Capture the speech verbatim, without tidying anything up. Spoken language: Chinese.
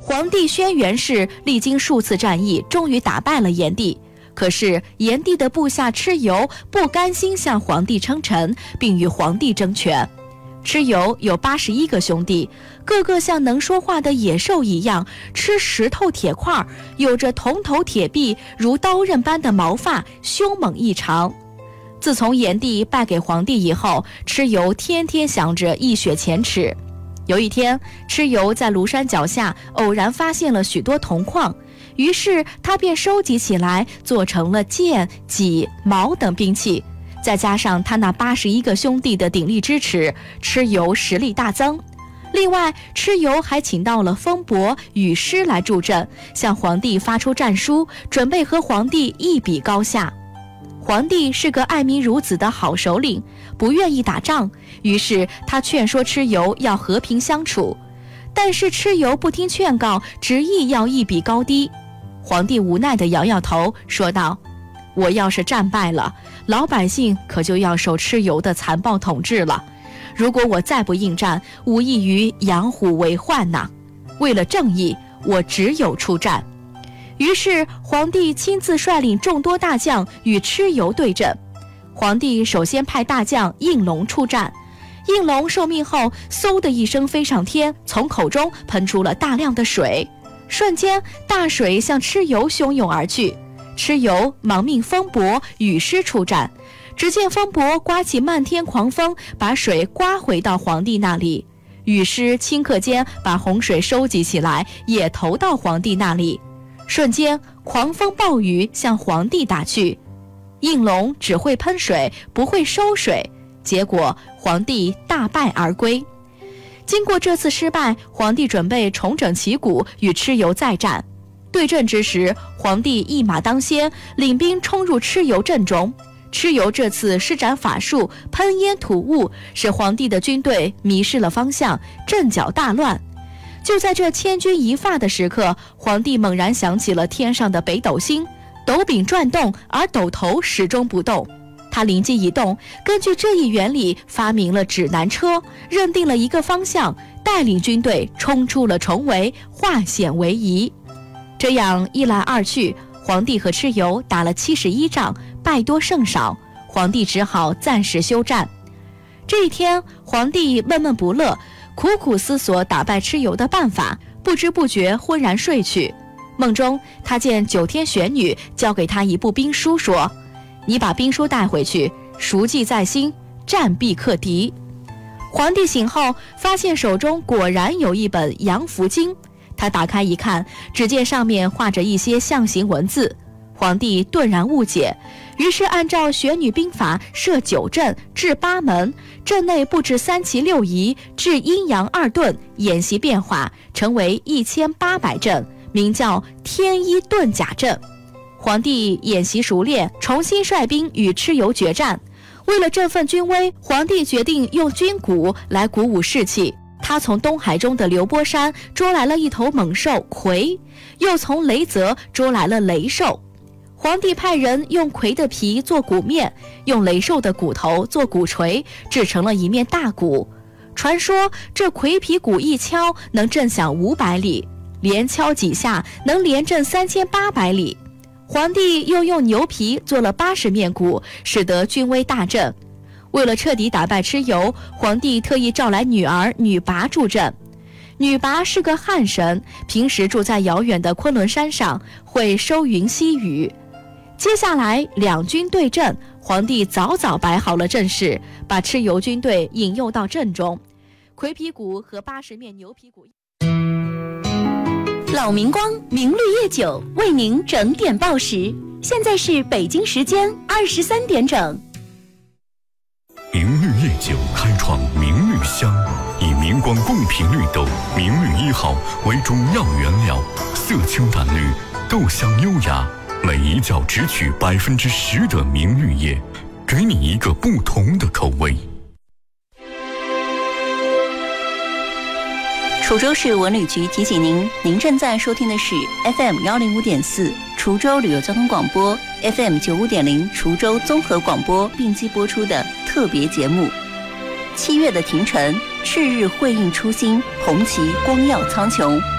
黄帝轩辕氏历经数次战役，终于打败了炎帝。可是炎帝的部下蚩尤不甘心向皇帝称臣，并与皇帝争权。蚩尤有八十一个兄弟，个个像能说话的野兽一样，吃石头铁块，有着铜头铁臂如刀刃般的毛发，凶猛异常。自从炎帝败给皇帝以后，蚩尤天天想着一雪前耻。有一天，蚩尤在庐山脚下偶然发现了许多铜矿，于是他便收集起来，做成了剑、戟、矛等兵器。再加上他那八十一个兄弟的鼎力支持，蚩尤实力大增。另外，蚩尤还请到了风伯、雨师来助阵，向皇帝发出战书，准备和皇帝一比高下。皇帝是个爱民如子的好首领，不愿意打仗，于是他劝说蚩尤要和平相处。但是蚩尤不听劝告，执意要一比高低。皇帝无奈地摇摇头，说道：我要是战败了，老百姓可就要受蚩尤的残暴统治了。如果我再不应战，无异于养虎为患呐。为了正义，我只有出战。于是皇帝亲自率领众多大将与蚩尤对阵。皇帝首先派大将应龙出战。应龙受命后，嗖的一声飞上天，从口中喷出了大量的水，瞬间大水向蚩尤汹涌而去。蚩尤忙命风伯、雨师出战。只见风伯刮起漫天狂风，把水刮回到皇帝那里。雨师顷刻间把洪水收集起来，也投到皇帝那里。瞬间狂风暴雨向皇帝打去。应龙只会喷水，不会收水，结果皇帝大败而归。经过这次失败，皇帝准备重整旗鼓，与蚩尤再战。对阵之时，皇帝一马当先，领兵冲入蚩尤阵中。蚩尤这次施展法术，喷烟吐雾，使皇帝的军队迷失了方向，阵脚大乱。就在这千钧一发的时刻，皇帝猛然想起了天上的北斗星，斗柄转动，而斗头始终不动。他灵机一动，根据这一原理发明了指南车，认定了一个方向，带领军队冲出了重围，化险为夷。这样一来二去，皇帝和蚩尤打了七十一仗，败多胜少，皇帝只好暂时休战。这一天，皇帝闷闷不乐，苦苦思索打败蚩尤的办法，不知不觉昏然睡去。梦中他见九天玄女交给他一部兵书，说：你把兵书带回去，熟记在心，战必克敌。皇帝醒后发现手中果然有一本阳符经，他打开一看，只见上面画着一些象形文字。皇帝顿然误解，于是按照玄女兵法设九阵，置八门，阵内布置三奇六仪，置阴阳二遁，演习变化，成为一千八百阵，名叫天一遁甲阵。皇帝演习熟练，重新率兵与蚩尤决战。为了振奋军威，皇帝决定用军鼓来鼓舞士气。他从东海中的流波山捉来了一头猛兽夔，又从雷泽捉来了雷兽。皇帝派人用夔的皮做鼓面，用雷兽的骨头做鼓槌，制成了一面大鼓。传说这夔皮鼓一敲能震响五百里，连敲几下能连震三千八百里。皇帝又用牛皮做了八十面鼓，使得军威大振。为了彻底打败蚩尤，皇帝特意召来女儿女拔助阵。女拔是个旱神，平时住在遥远的昆仑山上，会收云吸雨。接下来两军对阵，皇帝早早摆好了阵势，把蚩尤军队引诱到阵中。夔皮鼓和八十面牛皮鼓。 老明光明绿叶酒为您整点报时，现在是北京时间二十三点整。 明绿叶酒开创明绿香，以明光贡品绿豆明绿一号为主要原料，色清淡绿，豆香优雅，每一窖只取百分之十的明绿叶，给你一个不同的口味。 滁州市文旅局提醒您，您正在收听的是 F M 幺零五点四滁州旅游交通广播 ，F M 九五点零滁州综合广播并机播出的特别节目。七月的廷臣，赤日辉映初心，红旗光耀苍穹。